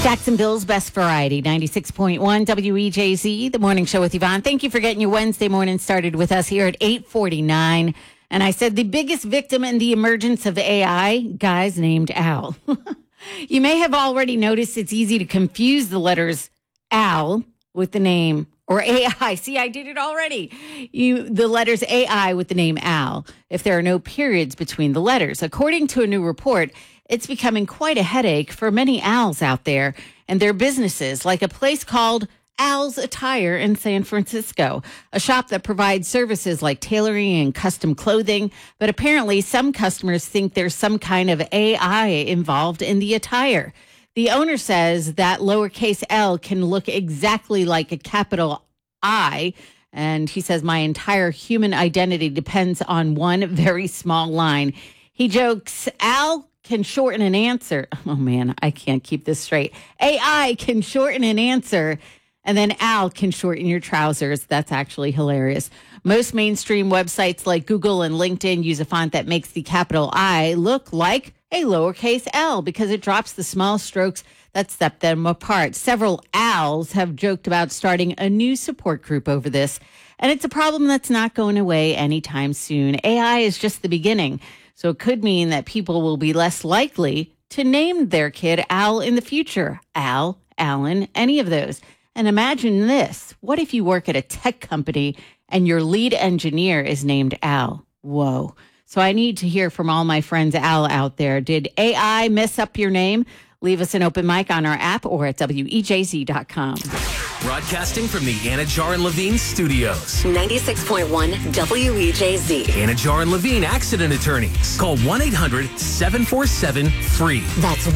Jacksonville's best variety, 96.1 WEJZ, the morning show with Yvonne. Thank you for getting your Wednesday morning started with us here at 8:49. And I said the biggest victim in the emergence of AI, guys named Al. You may have already noticed it's easy to confuse the letters Al with the name or AI. See, I did it already. The letters AI with the name Al, if there are no periods between the letters. According to a new report, it's becoming quite a headache for many Als out there and their businesses, like a place called Al's Attire in San Francisco, a shop that provides services like tailoring and custom clothing. But apparently some customers think there's some kind of AI involved in the attire. The owner says that lowercase L can look exactly like a capital I. And he says, my entire human identity depends on one very small line. He jokes, Al can shorten an answer. Oh, man, I can't keep this straight. AI can shorten an answer, and then Al can shorten your trousers. That's actually hilarious. Most mainstream websites like Google and LinkedIn use a font that makes the capital I look like a lowercase L because it drops the small strokes that step them apart. Several Als have joked about starting a new support group over this, and it's a problem that's not going away anytime soon. AI is just the beginning. So it could mean that people will be less likely to name their kid Al in the future. Al, Alan, any of those. And imagine this. What if you work at a tech company and your lead engineer is named Al? Whoa. So I need to hear from all my friends Al out there. Did AI mess up your name? Leave us an open mic on our app or at WEJZ.com. Broadcasting from the Anajar and Levine studios. 96.1 WEJZ. Anajar and Levine Accident Attorneys. Call 1-800-747-FREE. That's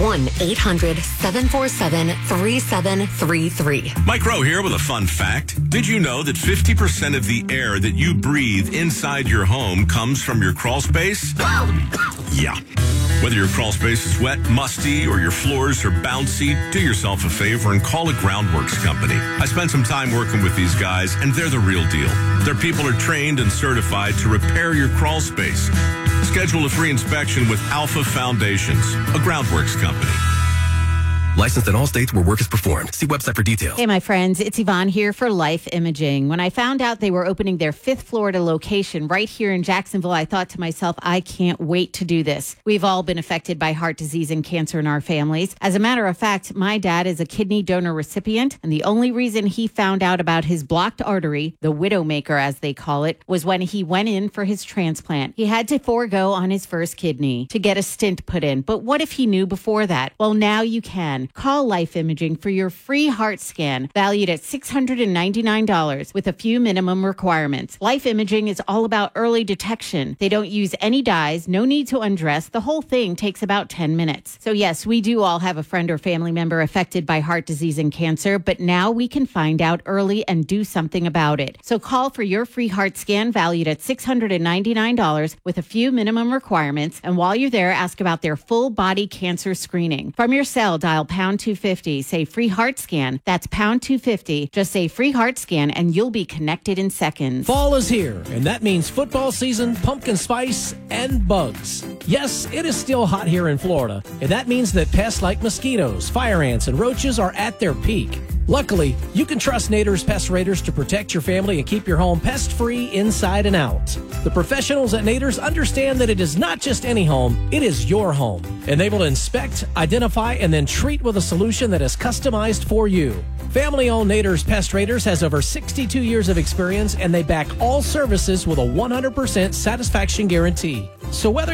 1-800-747-3733. Mike Rowe here with a fun fact. Did you know that 50% of the air that you breathe inside your home comes from your crawl space? Yeah. Whether your crawl space is wet, musty, or your floors are bouncy, do yourself a favor and call a Groundworks company. I spent some time working with these guys, and they're the real deal. Their people are trained and certified to repair your crawl space. Schedule a free inspection with Alpha Foundations, a Groundworks company. Licensed in all states where work is performed. See website for details. Hey, my friends, it's Yvonne here for Life Imaging. When I found out they were opening their 5th Florida location right here in Jacksonville, I thought to myself, I can't wait to do this. We've all been affected by heart disease and cancer in our families. As a matter of fact, my dad is a kidney donor recipient, and the only reason he found out about his blocked artery, the widowmaker as they call it, was when he went in for his transplant. He had to forego on his first kidney to get a stent put in. But what if he knew before that? Well, now you can. Call Life Imaging for your free heart scan, valued at $699 with a few minimum requirements. Life Imaging is all about early detection. They don't use any dyes, no need to undress. The whole thing takes about 10 minutes. So yes, we do all have a friend or family member affected by heart disease and cancer, but now we can find out early and do something about it. So call for your free heart scan, valued at $699 with a few minimum requirements. And while you're there, ask about their full body cancer screening. From your cell, dial pound 250, say free heart scan. That's pound 250. Just say free heart scan and you'll be connected in seconds. Fall is here, and that means football season, pumpkin spice, and bugs. Yes, it is still hot here in Florida, and that means that pests like mosquitoes, fire ants, and roaches are at their peak. Luckily, you can trust Nader's Pest Raiders to protect your family and keep your home pest-free inside and out. The professionals at Nader's understand that it is not just any home, it is your home. And they will inspect, identify, and then treat with a solution that is customized for you. Family-owned Nader's Pest Raiders has over 62 years of experience, and they back all services with a 100% satisfaction guarantee. So whether